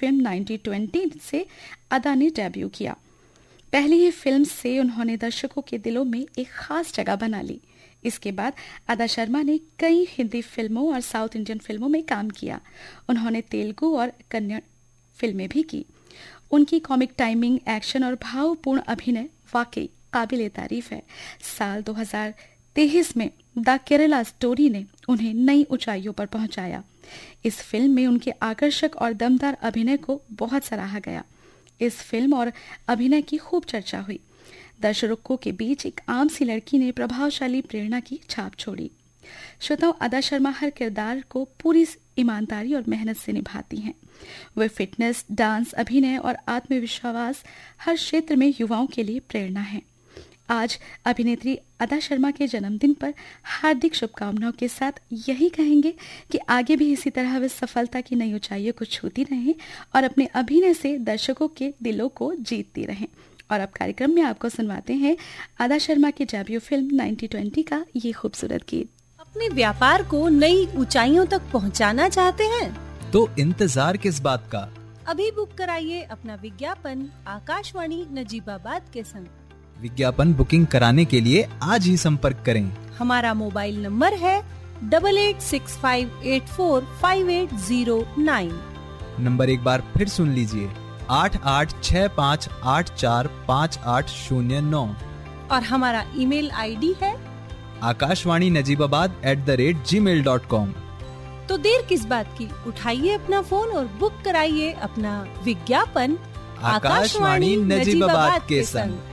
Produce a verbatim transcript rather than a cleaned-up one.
Film nineteen twenty से अदा ने डेब्यू किया। पहली ही फिल्म से उन्होंने दर्शकों के दिलों में एक खास जगह बना ली। इसके बाद अदा शर्मा ने कई हिंदी फिल्मों और साउथ इंडियन फिल्मों में काम किया। उन्होंने तेलुगु और कन्नड़ फिल्में भी की। उनकी कॉमिक टाइमिंग, एक्शन और भावपूर्ण अभिनय वाकई काबिले तारीफ है। साल दो हज़ार तेईस में द केरला स्टोरी ने उन्हें नई ऊंचाइयों पर पहुंचाया। इस फिल्म में उनके आकर्षक और दमदार अभिनय को बहुत सराहा गया। इस फिल्म और अभिनय की खूब चर्चा हुई। दर्शकों के बीच एक आम सी लड़की ने प्रभावशाली प्रेरणा की छाप छोड़ी। श्रोताओं, अदा शर्मा हर किरदार को पूरी ईमानदारी और मेहनत से निभाती हैं। वे फिटनेस, डांस, अभिनय और आत्मविश्वास हर क्षेत्र में युवाओं के लिए प्रेरणा है। आज अभिनेत्री अदा शर्मा के जन्मदिन पर हार्दिक शुभकामनाओं के साथ यही कहेंगे कि आगे भी इसी तरह वे सफलता की नई ऊंचाइयों को छूती रहें और अपने अभिनय से दर्शकों के दिलों को जीतती रहें। और अब कार्यक्रम में आपको सुनवाते हैं अदा शर्मा की डेब्यू फिल्म नाइनटीन ट्वेंटी का ये खूबसूरत गीत। अपने व्यापार को नई ऊंचाइयों तक पहुंचाना चाहते हैं तो इंतजार किस बात का, अभी बुक कराइए अपना विज्ञापन आकाशवाणी नजीबाबाद के संग। विज्ञापन बुकिंग कराने के लिए आज ही संपर्क करें। हमारा मोबाइल नंबर है double eight six five eight four five eight zero nine. Number एक बार फिर सुन लीजिए, आठ आठ छः पाँच आठ चार पाँच आठ शून्य नौ। और हमारा ईमेल आईडी है Akashvani Najibabad at the rate ji mail dot com. तो देर किस बात की, उठाइए अपना फोन और बुक कराइए अपना विज्ञापन आकाशवाणी नजीबाबाद के संग।